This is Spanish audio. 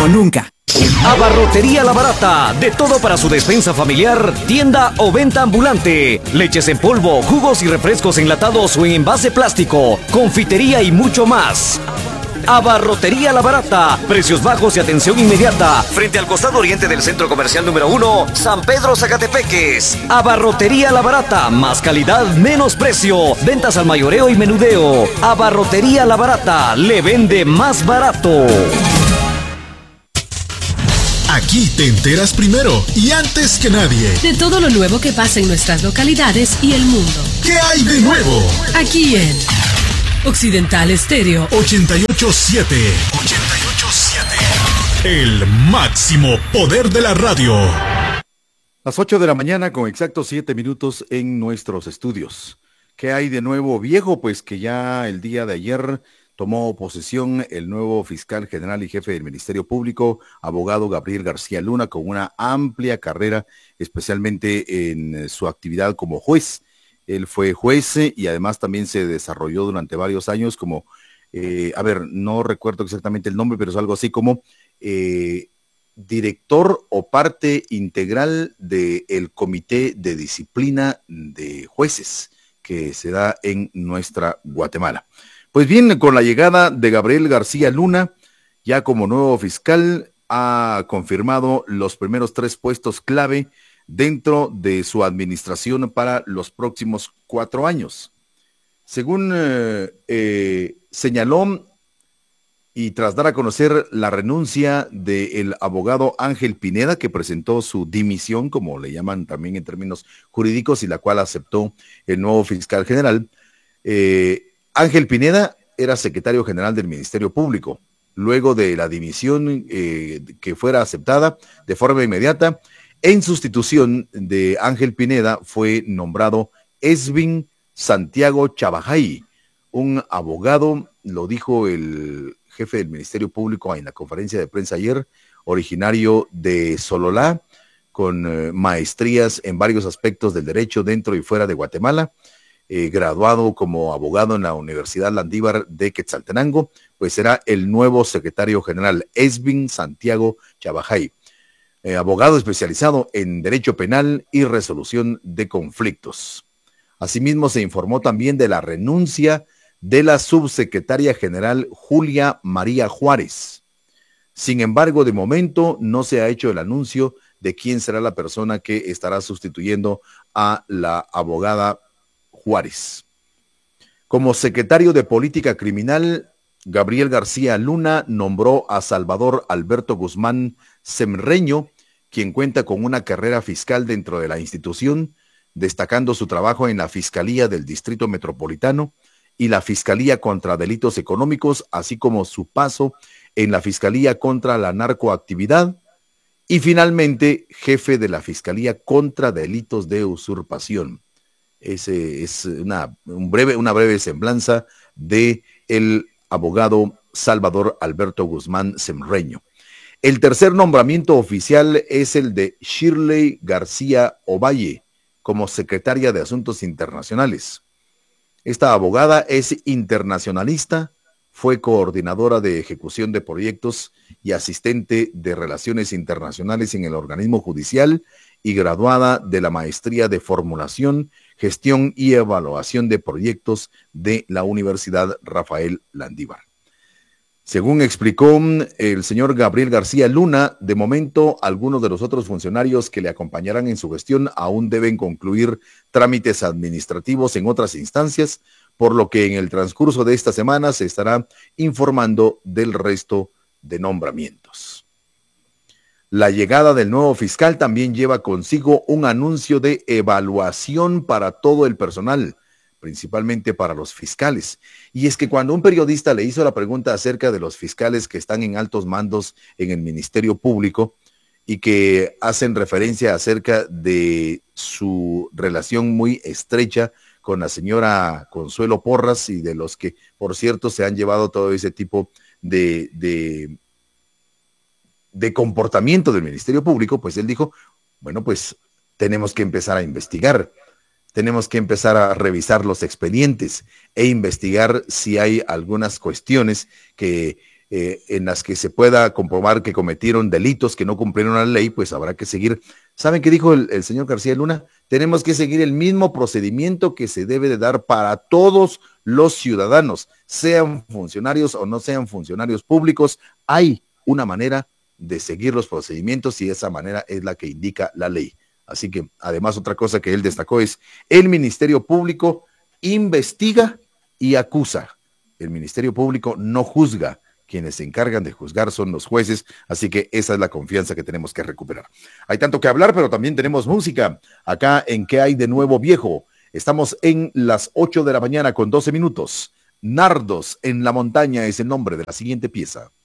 como nunca. Abarrotería La Barata, de todo para su despensa familiar, tienda o venta ambulante, leches en polvo, jugos y refrescos enlatados o en envase plástico, confitería y mucho más. Abarrotería La Barata, precios bajos y atención inmediata, frente al costado oriente del Centro Comercial número 1, San Pedro Zacatepeques. Abarrotería La Barata, más calidad, menos precio, ventas al mayoreo y menudeo. Abarrotería La Barata, le vende más barato. Aquí te enteras primero y antes que nadie de todo lo nuevo que pasa en nuestras localidades y el mundo. ¿Qué hay de nuevo? Aquí en Occidental Estéreo 88.7. El máximo poder de la radio. Las 8 de la mañana con exactos 7 minutos en nuestros estudios. ¿Qué hay de nuevo, viejo? Pues que ya el día de ayer tomó posesión el nuevo fiscal general y jefe del Ministerio Público, abogado Gabriel García Luna, con una amplia carrera, especialmente en su actividad como juez. Él fue juez y además también se desarrolló durante varios años como, no recuerdo exactamente el nombre, pero es algo así como director o parte integral del Comité de Disciplina de Jueces que se da en nuestra Guatemala. Pues bien, con la llegada de Gabriel García Luna, ya como nuevo fiscal, ha confirmado los primeros 3 puestos clave dentro de su administración para los próximos 4 años. Según señaló, y tras dar a conocer la renuncia del abogado Ángel Pineda, que presentó su dimisión, como le llaman también en términos jurídicos, y la cual aceptó el nuevo fiscal general, Ángel Pineda era secretario general del Ministerio Público. Luego de la dimisión que fuera aceptada de forma inmediata, en sustitución de Ángel Pineda fue nombrado Esvin Santiago Chabajay, un abogado, lo dijo el jefe del Ministerio Público en la conferencia de prensa ayer, originario de Sololá, con maestrías en varios aspectos del derecho dentro y fuera de Guatemala, graduado como abogado en la Universidad Landívar de Quetzaltenango, pues será el nuevo secretario general, Esvin Santiago Chabajay, abogado especializado en derecho penal y resolución de conflictos. Asimismo, se informó también de la renuncia de la subsecretaria general Julia María Juárez. Sin embargo, de momento no se ha hecho el anuncio de quién será la persona que estará sustituyendo a la abogada Juárez. Como secretario de Política Criminal, Gabriel García Luna nombró a Salvador Alberto Guzmán Semreño, quien cuenta con una carrera fiscal dentro de la institución, destacando su trabajo en la Fiscalía del Distrito Metropolitano y la Fiscalía contra Delitos Económicos, así como su paso en la Fiscalía contra la Narcoactividad y finalmente jefe de la Fiscalía contra Delitos de Usurpación. Ese es una breve semblanza de el abogado Salvador Alberto Guzmán Semreño. El tercer nombramiento oficial es el de Shirley García Ovalle como secretaria de Asuntos Internacionales. Esta abogada es internacionalista, fue coordinadora de ejecución de proyectos y asistente de relaciones internacionales en el organismo judicial y graduada de la maestría de formulación, gestión y evaluación de proyectos de la Universidad Rafael Landívar. Según explicó el señor Gabriel García Luna, de momento algunos de los otros funcionarios que le acompañarán en su gestión aún deben concluir trámites administrativos en otras instancias, por lo que en el transcurso de esta semana se estará informando del resto de nombramientos. La llegada del nuevo fiscal también lleva consigo un anuncio de evaluación para todo el personal, principalmente para los fiscales. Y es que cuando un periodista le hizo la pregunta acerca de los fiscales que están en altos mandos en el Ministerio Público y que hacen referencia acerca de su relación muy estrecha con la señora Consuelo Porras y de los que, por cierto, se han llevado todo ese tipo de comportamiento del Ministerio Público, pues él dijo, bueno, pues tenemos que empezar a investigar. Tenemos que empezar a revisar los expedientes e investigar si hay algunas cuestiones que en las que se pueda comprobar que cometieron delitos, que no cumplieron la ley, pues habrá que seguir. ¿Saben qué dijo el señor García Luna? Tenemos que seguir el mismo procedimiento que se debe de dar para todos los ciudadanos, sean funcionarios o no sean funcionarios públicos. Hay una manera de seguir los procedimientos y esa manera es la que indica la ley. Así que, además, otra cosa que él destacó es el Ministerio Público investiga y acusa. El Ministerio Público no juzga. Quienes se encargan de juzgar son los jueces, así que esa es la confianza que tenemos que recuperar. Hay tanto que hablar, pero también tenemos música. Acá en ¿Qué hay de nuevo, viejo? Estamos en las 8 de la mañana con 12 minutos. Nardos en la montaña es el nombre de la siguiente pieza.